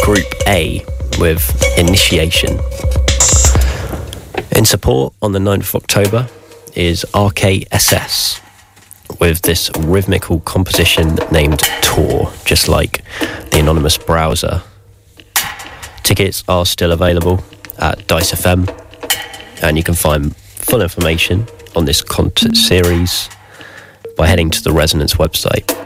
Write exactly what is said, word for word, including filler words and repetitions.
Group A with Initiation. In support on the ninth of October is R K S S with this rhythmical composition named Tour, just like the anonymous browser. Tickets are still available at Dice F M, and you can find full information on this concert series by heading to the Resonance website.